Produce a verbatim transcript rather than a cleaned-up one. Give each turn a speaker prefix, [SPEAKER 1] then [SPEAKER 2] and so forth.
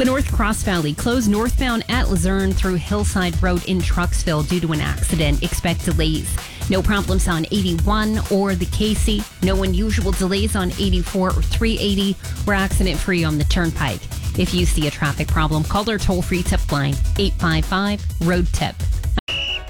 [SPEAKER 1] The North Cross Valley closed northbound at Luzerne through Hillside Road in Trucksville due to an accident. Expect delays. No problems on eighty-one or the Casey. No unusual delays on eighty-four or three eighty. We're accident free on the Turnpike. If you see a traffic problem, call our toll-free tip line eight five five, road tip.